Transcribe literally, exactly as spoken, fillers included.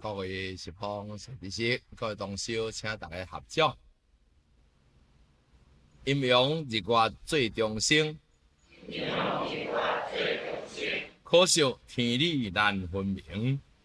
各位师方、师弟师，各位同修，请大家合掌。阴阳日月最中生，可惜天理难分明。